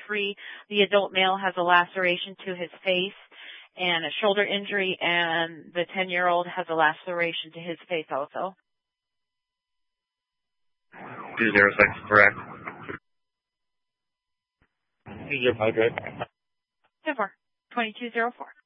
injury-free. The adult male has a laceration to his face and a shoulder injury, and the 10-year-old has a laceration to his face also. 206, correct. Use your pipe, right? 2204.